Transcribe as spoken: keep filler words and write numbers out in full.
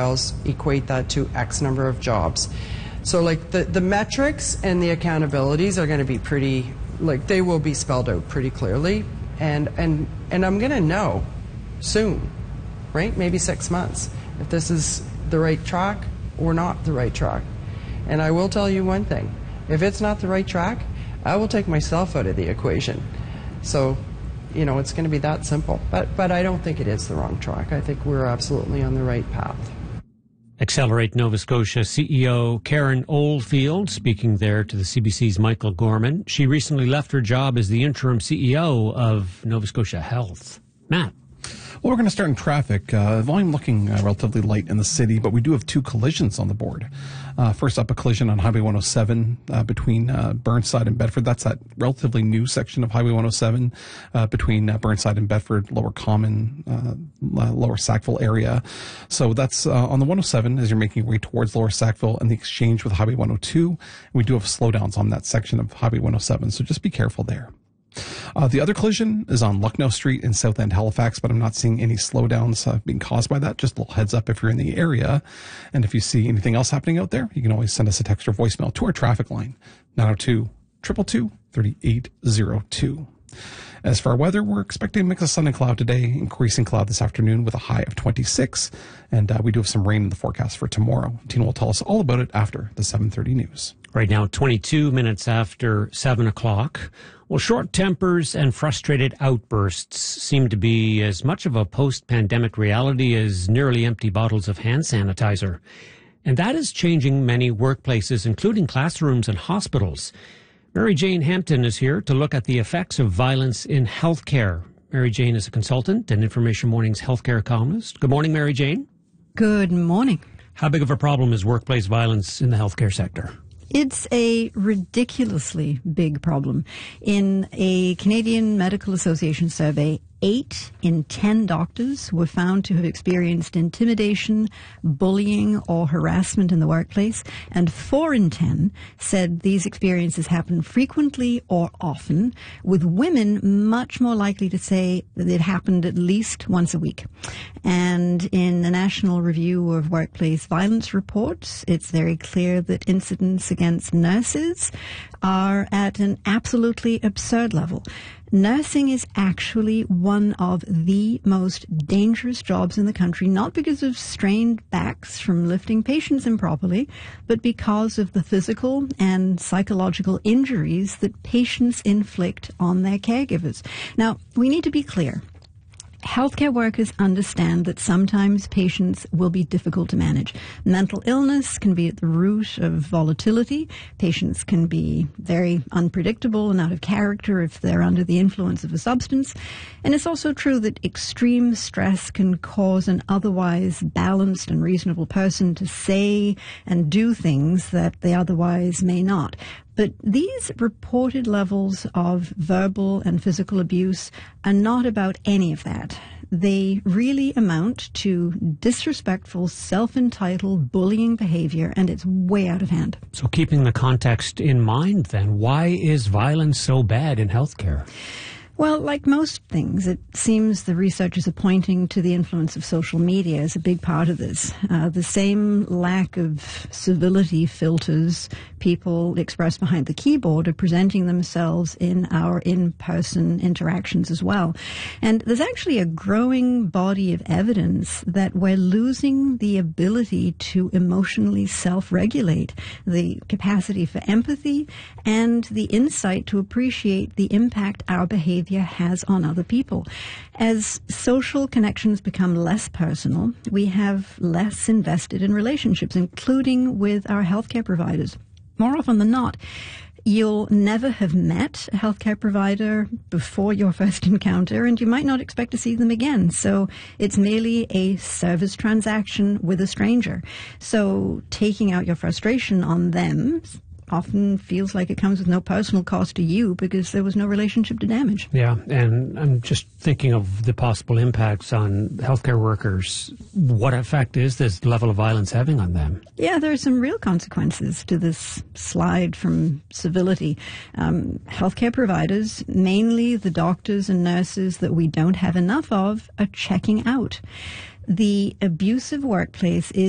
files, equate that to X number of jobs. So like the, the metrics and the accountabilities are going to be pretty, like they will be spelled out pretty clearly. And, and, and I'm going to know soon, right? Maybe six months, if this is the right track or not the right track. And I will tell you one thing, if it's not the right track, I will take myself out of the equation. So, you know, it's going to be that simple. But, but I don't think it is the wrong track. I think we're absolutely on the right path. Accelerate Nova Scotia C E O Karen Oldfield speaking there to the C B C's Michael Gorman. She recently left her job as the interim C E O of Nova Scotia Health. Matt. Well, we're going to start in traffic. Uh, volume looking uh, relatively light in the city, but we do have two collisions on the board. Uh, first up, a collision on Highway one oh seven uh, between uh, Burnside and Bedford. That's that relatively new section of Highway one oh seven uh, between uh, Burnside and Bedford, Lower Common, uh, Lower Sackville area. So that's uh, on the one oh seven as you're making your way towards Lower Sackville and the exchange with Highway one oh two. And we do have slowdowns on that section of Highway one oh seven, so just be careful there. Uh, the other collision is on Lucknow Street in South End, Halifax, but I'm not seeing any slowdowns uh, being caused by that. Just a little heads up if you're in the area. And if you see anything else happening out there, you can always send us a text or voicemail to our traffic line, nine oh two, two two two, three eight oh two. As for our weather, we're expecting a mix of sun and cloud today, increasing cloud this afternoon with a high of twenty-six. And uh, we do have some rain in the forecast for tomorrow. Tina will tell us all about it after the seven thirty news. Right now, twenty-two minutes after seven o'clock. Well, short tempers and frustrated outbursts seem to be as much of a post-pandemic reality as nearly empty bottles of hand sanitizer. And that is changing many workplaces, including classrooms and hospitals. Mary Jane Hampton is here to look at the effects of violence in healthcare. Mary Jane is a consultant and Information Morning's healthcare columnist. Good morning, Mary Jane. Good morning. How big of a problem is workplace violence in the healthcare sector? It's a ridiculously big problem. In a Canadian Medical Association survey, eight in ten doctors were found to have experienced intimidation, bullying, or harassment in the workplace, and four in ten said these experiences happen frequently or often, with women much more likely to say that it happened at least once a week. And in the National Review of Workplace Violence reports, it's very clear that incidents against nurses are at an absolutely absurd level. Nursing is actually one of the most dangerous jobs in the country, not because of strained backs from lifting patients improperly, but because of the physical and psychological injuries that patients inflict on their caregivers. Now, we need to be clear. Healthcare workers understand that sometimes patients will be difficult to manage. Mental illness can be at the root of volatility. Patients can be very unpredictable and out of character if they're under the influence of a substance. And it's also true that extreme stress can cause an otherwise balanced and reasonable person to say and do things that they otherwise may not. But these reported levels of verbal and physical abuse are not about any of that. They really amount to disrespectful, self-entitled bullying behavior, and it's way out of hand. So keeping the context in mind, then, why is violence so bad in healthcare? Well, like most things, it seems the researchers are pointing to the influence of social media as a big part of this. Uh, the same lack of civility filters people express behind the keyboard are presenting themselves in our in-person interactions as well. And there's actually a growing body of evidence that we're losing the ability to emotionally self-regulate, the capacity for empathy, and the insight to appreciate the impact our behavior has on other people. As social connections become less personal, we have less invested in relationships, including with our healthcare providers. More often than not, you'll never have met a healthcare provider before your first encounter, and you might not expect to see them again. So it's merely a service transaction with a stranger. So taking out your frustration on them often feels like it comes with no personal cost to you because there was no relationship to damage. Yeah, and I'm just thinking of the possible impacts on healthcare workers. What effect is this level of violence having on them? Yeah, there are some real consequences to this slide from civility. Um, healthcare providers, mainly the doctors and nurses that we don't have enough of, are checking out. The abusive workplace is